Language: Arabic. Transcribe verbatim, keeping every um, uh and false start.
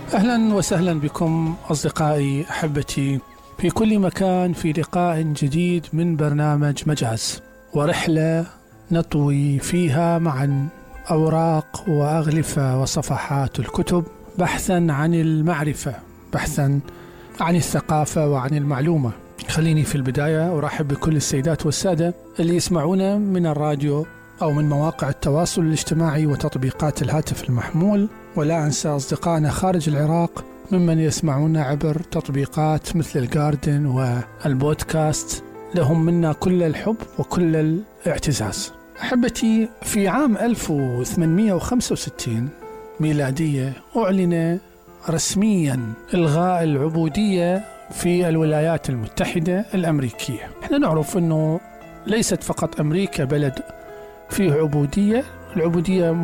أهلا وسهلا بكم أصدقائي أحبتي في كل مكان في لقاء جديد من برنامج مجاز، ورحلة نطوي فيها معا أوراق وأغلفة وصفحات الكتب بحثا عن المعرفة، بحثا عن الثقافة وعن المعلومة. خليني في البداية أرحب بكل السيدات والسادة اللي يسمعونا من الراديو أو من مواقع التواصل الاجتماعي وتطبيقات الهاتف المحمول، ولا أنسى أصدقائنا خارج العراق ممن يسمعونا عبر تطبيقات مثل الجاردن والبودكاست. لهم منا كل الحب وكل الاعتزاز. أحبتي، في عام ألف وثمانمئة وخمسة وستين ميلادية أعلن رسميا إلغاء العبودية في الولايات المتحدة الأمريكية. احنا نعرف أنه ليست فقط أمريكا بلد فيه عبودية، العبودية